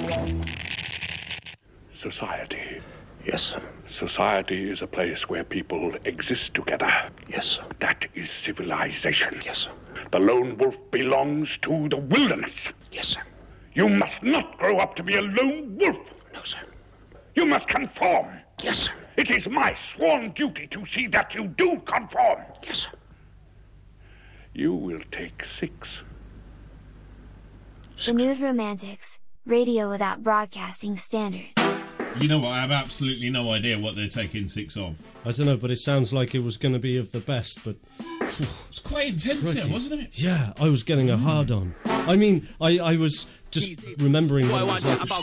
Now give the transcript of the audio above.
Society. Yes, sir. Society is a place where people exist together. Yes, sir. That is civilization. Yes, sir. The lone wolf belongs to the wilderness. Yes, sir. You must not grow up to be a lone wolf. No, sir. You must conform. Yes, sir. It is my sworn duty to see that you do conform. Yes, sir. You will take 6. The Nude Romantics, radio without broadcasting standards. You know what? I have absolutely no idea what they're taking 6 of. I don't know, but it sounds like it was going to be of the best, but... It's quite intense here, wasn't it? Yeah, I was getting a hard-on. I mean, I was just remembering what it was like